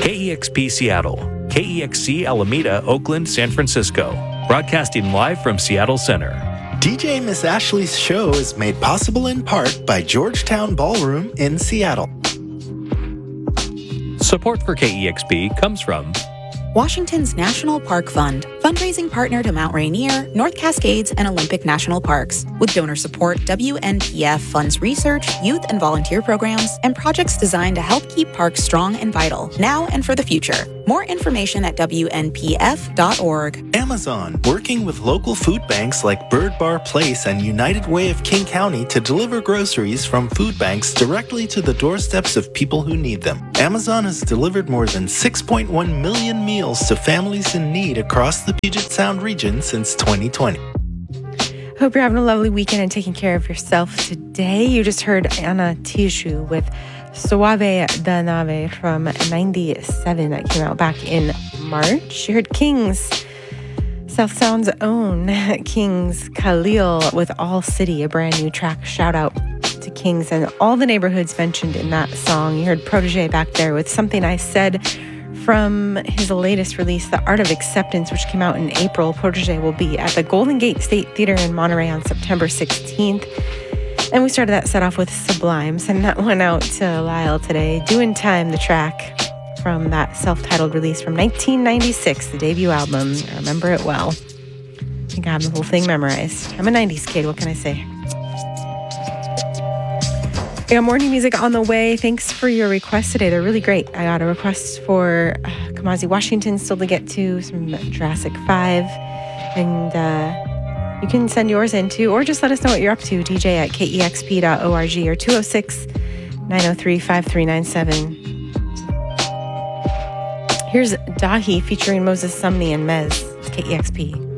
KEXP Seattle, KEXC Alameda, Oakland, San Francisco. Broadcasting live from Seattle Center. DJ Miss Ashley's show is made possible in part by Georgetown Ballroom in Seattle. Support for KEXP comes from Washington's National Park Fund, fundraising partner to Mount Rainier, North Cascades, and Olympic National Parks. With donor support, WNPF funds research, youth and volunteer programs, and projects designed to help keep parks strong and vital, now and for the future. More information at WNPF.org. Amazon, working with local food banks like Bird Bar Place and United Way of King County to deliver groceries from food banks directly to the doorsteps of people who need them. Amazon has delivered more than 6.1 million meals to families in need across the Puget Sound region since 2020. Hope you're having a lovely weekend and taking care of yourself today. You just heard Anna Tijoux with Suave da Nave from 97 that came out back in March. You heard Kings, South Sound's own Kings Khalil with All City, a brand new track. Shout out to Kings and all the neighborhoods mentioned in that song. You heard Protege back there with Something I Said from his latest release, The Art of Acceptance, which came out in April. Protege will be at the Golden Gate State Theater in Monterey on September 16th. And we started that set off with Sublime. Sending that one out to Lyle today. Doing Time, the track from that self-titled release from 1996, the debut album. I remember it well. I think I have the whole thing memorized. I'm a 90s kid, what can I say? I got morning music on the way. Thanks for your requests today. They're really great. I got a request for Kamasi Washington still to get to, some Jurassic 5. And you can send yours in too, or just let us know what you're up to. DJ at kexp.org or 206-903-5397. Here's Dahi featuring Moses Sumney and Mez. It's KEXP.